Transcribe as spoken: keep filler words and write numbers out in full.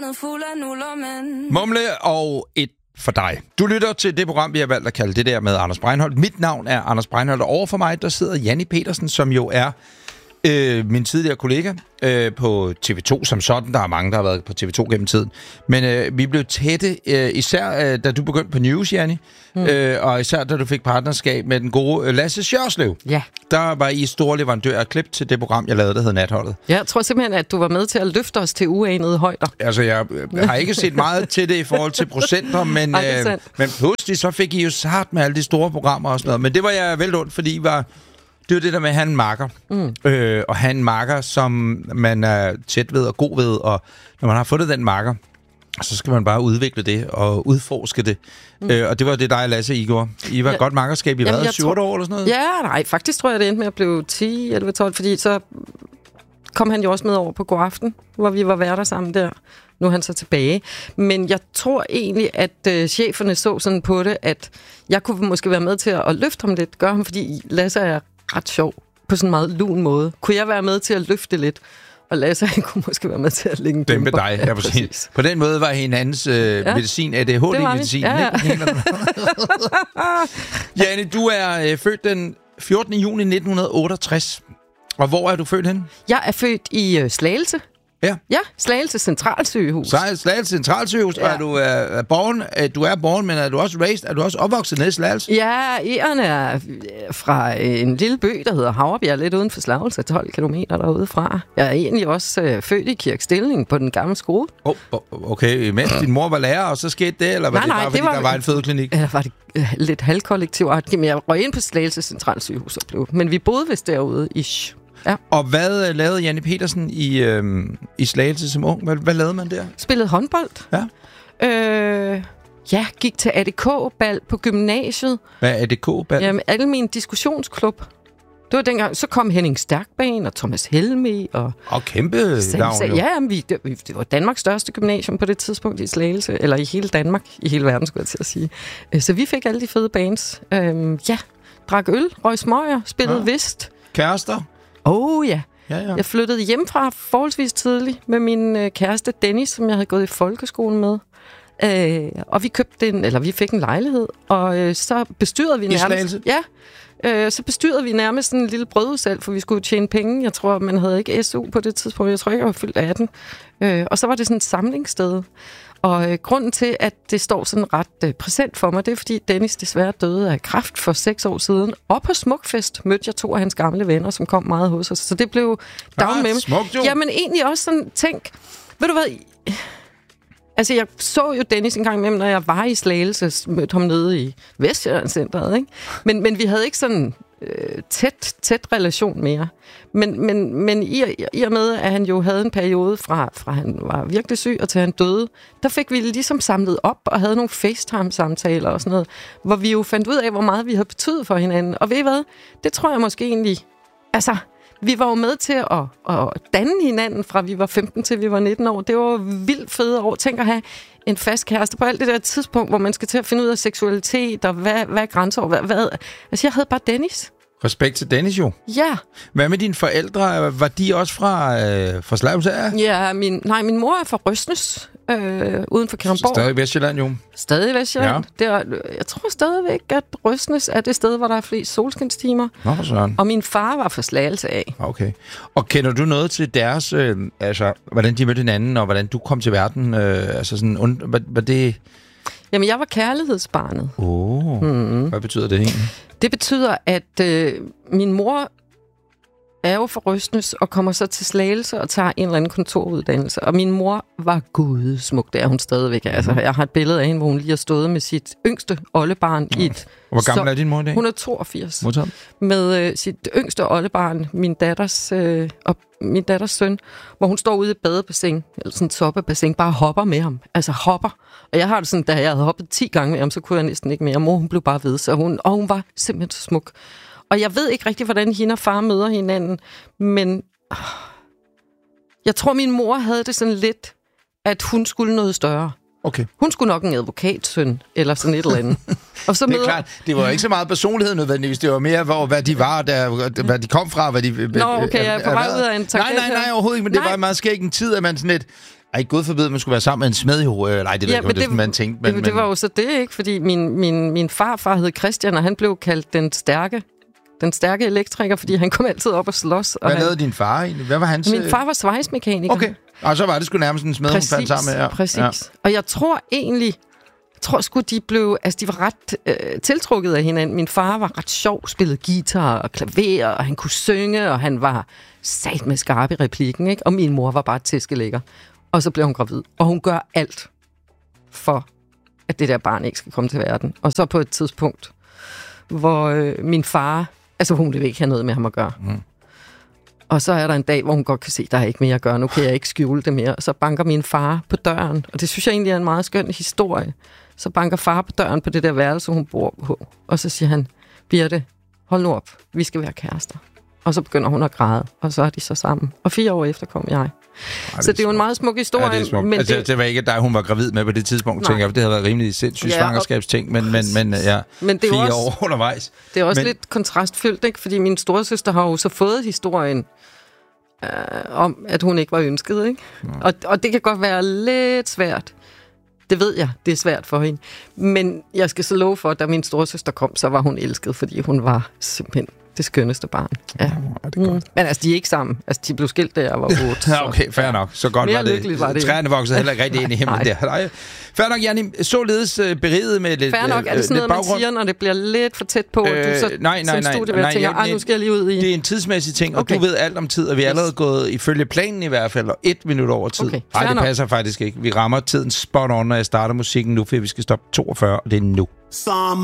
landet fuld af nuller, men... Mumle og et for dig. Du lytter til det program, vi har valgt at kalde det der med Anders Breinholt. Mit navn er Anders Breinholt, og over for mig, der sidder Janni Petersen, som jo er øh, min tidligere kollega øh, på T V to som sådan. Der er mange, der har været på T V to gennem tiden. Men øh, vi blev tætte, øh, især øh, da du begyndte på News, Janni, mm. øh, og især da du fik partnerskab med den gode øh, Lasse Sjørslev. Ja. Der var I store leverandør af klip til det program, jeg lavede, der hed Natholdet. Ja, jeg tror simpelthen, at du var med til at løfte os til uanede højder. Altså, jeg har ikke set meget til det i forhold til procenter, men, Ej, øh, men pludselig så fik I jo sart med alle de store programmer og sådan noget. Men det var jeg vel ondt, fordi I var, det var det der med at have en marker. Mm. Øh, og have en marker, som man er tæt ved og god ved. Og når man har fundet den marker, så skal man bare udvikle det og udforske det. Mm. Øh, og det var det, dig og Lasse, I gjorde. I var ja. godt markerskab. I var syv otte år eller sådan noget? Ja, nej, faktisk tror jeg, det endte med at blive ti eller tolv, fordi så kom han jo også med over på Godaften, hvor vi var værter sammen der. Nu er han så tilbage. Men jeg tror egentlig, at øh, cheferne så sådan på det, at jeg kunne måske være med til at, at løfte ham lidt, gøre ham, fordi Lasse er ret sjov på sådan en meget lun måde. Kunne jeg være med til at løfte lidt? Og Lasse, han kunne måske være med til at lægge en dæmpe. Dæmpe dig, ja, præcis. På den måde var hinandens øh, ja. medicin, A D H D-medicin. Ja, ja. Janni, du er øh, født den fjortende juni nitten otteogtres. Og hvor er du født henne? Jeg er født i øh, Slagelse. Ja. Ja, Slagelse Centralsygehus. Så er Slagelse Centralsygehus, ja. Og er du er born, du er born, men er du også raised, er du også opvokset nede i Slagelse? Ja, Eren er fra en lille by, der hedder Havrebjerg, lidt uden for Slagelse, tolv kilometer derude fra. Jeg er egentlig også øh, født i Kirkstilling på den gamle skole. Oh, okay, mens din mor var lærer, og så skete det, eller var nej, det bare, nej, fordi det var, der var en fødeklinik? Eller var det øh, lidt halvkollektivt? Men jeg røg ind på Slagelse Centralsygehus og blev. Men vi boede vist derude, ish. Ja. Og hvad uh, lavede Janni Petersen i, øh, i Slagelse som ung? Hvad, hvad lavede man der? Spillede håndbold. Ja. Øh, ja, gik til A D K-bal på gymnasiet. Hvad er A D K-bal? Jamen, alle min diskussionsklub. Det var dengang, så kom Henning Stærkban og Thomas Helmi og... Og kæmpe navn, jo. Ja, vi, det, det var Danmarks største gymnasium på det tidspunkt i Slagelse, eller i hele Danmark, i hele verden, skulle jeg til at sige. Så vi fik alle de fede bands. Øhm, ja, drak øl, røg smøger, spillede ja. vist. Kærester? Oh ja. Ja, ja. Jeg flyttede hjemmefra forholdsvis tidligt med min øh, kæreste Dennis, som jeg havde gået i folkeskolen med. Øh, og vi købte en, eller vi fik en lejlighed, og øh, så bestyrede vi nærmest... I Slagelse? Ja. Øh, så bestyrede vi nærmest en lille brødudsalg, for vi skulle tjene penge. Jeg tror, man havde ikke S U på det tidspunkt. Jeg tror ikke, jeg var fyldt atten. Øh, og så var det sådan et samlingssted. Og øh, grunden til, at det står sådan ret øh, præsent for mig, det er, fordi Dennis desværre døde af kræft for seks år siden. Og på Smukfest mødte jeg to af hans gamle venner, som kom meget hos os. Så det blev down ah, med mig. Smukt, jo. Jamen egentlig også sådan, tænk, ved du hvad... Altså, jeg så jo Dennis en gang imellem, når jeg var i Slagelse, mødte ham nede i Vestjyllandscenteret, ikke? Men, men vi havde ikke sådan øh, tæt, tæt relation mere. Men, men, men i, i og med, at han jo havde en periode fra, fra han var virkelig syg og til han døde, der fik vi ligesom samlet op og havde nogle FaceTime-samtaler og sådan noget, hvor vi jo fandt ud af, hvor meget vi havde betydet for hinanden. Og ved I hvad? Det tror jeg måske egentlig... Altså... Vi var jo med til at, at danne hinanden, fra vi var femten til vi var nitten år. Det var vildt fede år. Tænk at have en fast kæreste på alt det der tidspunkt, hvor man skal til at finde ud af seksualitet, og hvad, hvad er grænser, hvad, hvad... Altså, jeg havde bare Dennis. Respekt til Dennis, jo. Ja. Hvad med dine forældre? Var de også fra, øh, fra Slagelse? Ja, min, nej, min mor er fra Røsnes, øh, uden for Kalundborg. Stadig Vestjylland, jo. Stadig Vestjylland. Ja. Det er, jeg tror stadigvæk, at Røsnes er det sted, hvor der er flest solskinstimer. Nå, for sådan. Og min far var fra Slagelse af. Okay. Og kender du noget til deres, øh, altså, hvordan de mødte hinanden, og hvordan du kom til verden? Øh, altså sådan, und, var, var det... Jamen, jeg var kærlighedsbarnet. Åh, oh, mm-hmm. Hvad betyder det egentlig? Det betyder, at øh, min mor er jo fra Røsnes og kommer så til Slagelse og tager en eller anden kontoruddannelse. Og min mor var gudsmuk, det er hun stadigvæk. Mm-hmm. Altså, jeg har et billede af hende, hvor hun lige har stået med sit yngste oldebarn mm. i et... Hvor gammel er din mor i dag? Hun er toogfirs. Modtaget. Med øh, sit yngste oldebarn, min datters, øh, og min datters søn, hvor hun står ude i badebassin, eller sådan et soppebassin, bare hopper med ham. Altså hopper. Og jeg har det sådan, da jeg havde hoppet ti gange med ham, så kunne jeg næsten ikke mere. Mor, hun blev bare ved, så hun, og hun var simpelthen så smuk. Og jeg ved ikke rigtig, hvordan hende og far møder hinanden, men øh, jeg tror, min mor havde det sådan lidt, at hun skulle noget større. Okay. Hun skulle nok en advokatsøn, eller sådan et eller andet. Og så det er møder... klart, det var ikke så meget personlighed nødvendigvis, det var mere, hvor, hvad de var, der, hvad de kom fra, hvad de... Nå, okay, jeg er på vej ud af en tak. Nej, nej, nej, overhovedet ikke, men nej. Det var meget skægt en tid, at man sådan lidt... Ej, gud forbyde, at man skulle være sammen med en smed, jo. Øh, nej, det ved ja, jeg ikke, det, det, man tænkte. Men, det, det var jo så det, ikke? Fordi min, min, min farfar hed Christian, og han blev kaldt den stærke, den stærke elektriker, fordi han kom altid op og slås. Og Hvad han, lavede din far egentlig? Hvad var hans... Min far var svejsmekaniker. Okay, og så var det sgu nærmest en smed, præcis, hun fandt sammen med. Ja. Præcis, ja. Og jeg tror egentlig... Jeg tror sgu, de blev... Altså, de var ret øh, tiltrukket af hinanden. Min far var ret sjov, spillede guitar og klaver, og han kunne synge, og han var sat med skarp i replikken, ikke? Og min mor var bare tæskelækker. Og så blev hun gravid. Og hun gør alt for, at det der barn ikke skal komme til verden. Og så på et tidspunkt, hvor øh, min far... Altså, hun vil ikke have noget med ham at gøre. Mm. Og så er der en dag, hvor hun godt kan se, der er ikke mere at gøre. Nu kan jeg ikke skjule det mere. Og så banker min far på døren. Og det synes jeg egentlig er en meget skøn historie. Så banker far på døren på det der værelse, hun bor på. Og så siger han, Birte, hold nu op. Vi skal være kærester. Og så begynder hun at græde. Og så er de så sammen. Og fire år efter kom jeg. Ej, så det er jo en meget smuk historie. Ja, det er smukt. Men altså, det... det var ikke, da hun var gravid med på det tidspunkt, tænker jeg. Det havde været rimelig sindssygt ja, svangerskabsting, men, men, men ja, men det er fire også, år undervejs. Det er også men... lidt kontrastfyldt, ikke? Fordi min storesøster har jo så fået historien øh, om, at hun ikke var ønsket, ikke? Ja. Og, og det kan godt være lidt svært. Det ved jeg, det er svært for hende. Men jeg skal så love for, at da min storesøster kom, så var hun elsket, fordi hun var simpelthen det skønneste barn. Ja. Ja, det er godt. Mm. Men altså, de er ikke sammen. Altså, de blev skilt, da jeg var otte. Ja, okay, fair nok. Så godt var det. var det. Træerne voksede heller ikke rigtig ind i himlen der. Nej. Fair nok, Janni. Således uh, beriget med lidt fair nok, er det sådan noget, man siger, når det bliver lidt for tæt på, øh, du så nej, nej, nej, studievært nej, tænker, nej, nu skal jeg lige ud i... Det er en tidsmæssig ting, og okay. du ved alt om tid, og vi er allerede gået ifølge planen i hvert fald, og et minut over tid. Nej, okay. det passer nok. Faktisk ikke. Vi rammer tiden spot on, når jeg starter musikken nu, for vi skal stoppe toogfyrre, og det er nu.